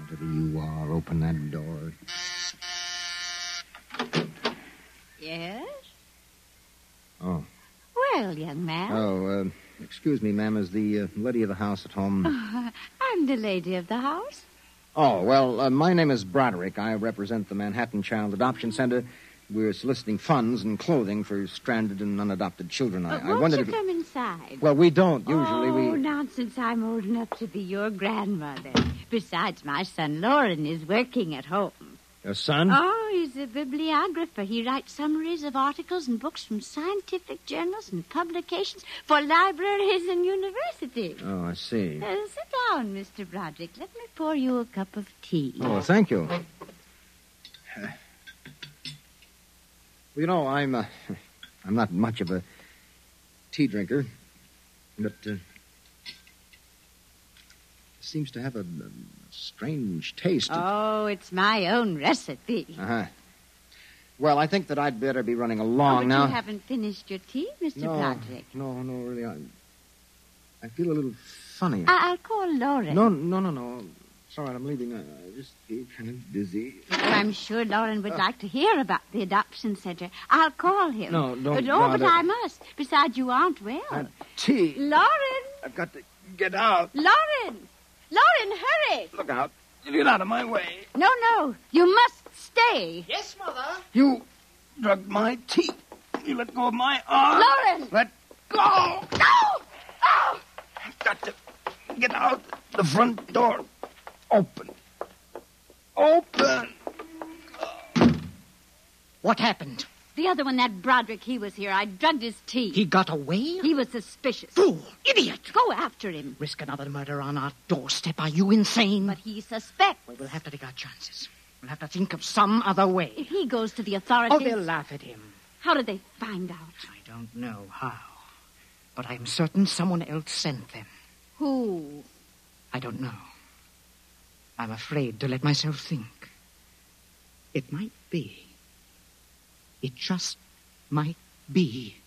Whatever you are, open that door. Yes? Oh. Well, young man. Oh, excuse me, ma'am. Is the lady of the house at home? I'm the lady of the house. Oh, well, my name is Broderick. I represent the Manhattan Child Adoption Center. We're soliciting funds and clothing for stranded and unadopted children. I Won't wondered you come inside? Well, we don't. Usually Oh, nonsense. I'm old enough to be your grandmother. Besides, my son Lauren is working at home. Your son? Oh, he's a bibliographer. He writes summaries of articles and books from scientific journals and publications for libraries and universities. Oh, I see. Sit down, Mr. Broderick. Let me pour you a cup of tea. Oh, thank you. Well, you know, I'm not much of a tea drinker, but seems to have a strange taste. Oh, it's my own recipe. Uh-huh. Well, I think that I'd better be running along but now. You haven't finished your tea, Mr. Broderick. No, really. I feel a little funny. I'll call Lauren. No. It's all right, I'm leaving. I just feel kind of dizzy. Well, I'm sure Lauren would like to hear about the adoption center. I'll call him. No, don't No, bother. but I must. Besides, you aren't well. Tea. Lauren! I've got to get out. Lauren! Lauren, hurry! Look out. You get out of my way. No. You must stay. Yes, Mother. You drugged my tea. You let go of my arm. Lauren! Let go. No! Oh! I've got to get out. The front door. Open. What happened? The other one, that Broderick, he was here. I drugged his tea. He got away? He was suspicious. Fool! Idiot! Go after him. Risk another murder on our doorstep. Are you insane? But he suspects. Well, we'll have to take our chances. We'll have to think of some other way. If he goes to the authorities... Oh, they'll laugh at him. How did they find out? I don't know how. But I'm certain someone else sent them. Who? I don't know. I'm afraid to let myself think. It might be. It just might be